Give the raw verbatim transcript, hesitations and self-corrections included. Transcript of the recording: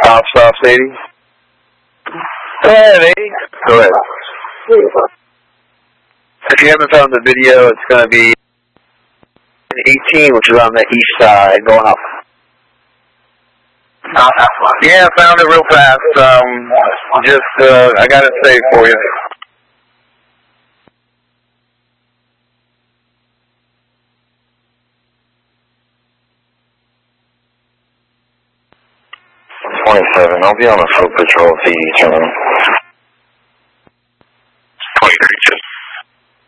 Stop, stop, eighty. Go ahead, eighty. Go ahead. If you haven't found the video, it's going to be eighteen, which is on the east side, going up. Yeah, I found it real fast. Um, just, uh, I got it saved for you. twenty-seven, I'll be on a foot patrol at the turn.